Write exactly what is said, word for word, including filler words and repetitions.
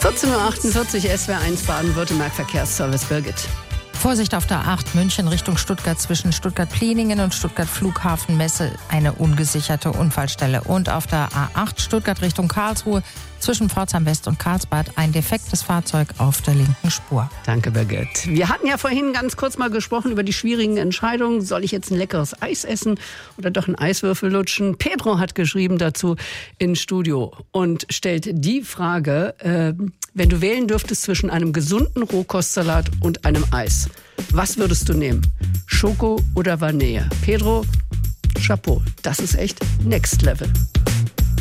vierzehn Uhr achtundvierzig, S W R eins Baden-Württemberg Verkehrsservice Birgit. Vorsicht auf der A acht München Richtung Stuttgart zwischen Stuttgart-Pliningen und Stuttgart-Flughafen-Messe eine ungesicherte Unfallstelle. Und auf der A acht Stuttgart Richtung Karlsruhe zwischen Pforzheim West und Karlsbad ein defektes Fahrzeug auf der linken Spur. Danke, Birgit. Wir hatten ja vorhin ganz kurz mal gesprochen über die schwierigen Entscheidungen. Soll ich jetzt ein leckeres Eis essen oder doch einen Eiswürfel lutschen? Pedro hat geschrieben dazu ins Studio und stellt die Frage, äh, wenn du wählen dürftest zwischen einem gesunden Rohkostsalat und einem Eis, was würdest du nehmen? Schoko oder Vanille? Pedro, Chapeau, das ist echt Next Level.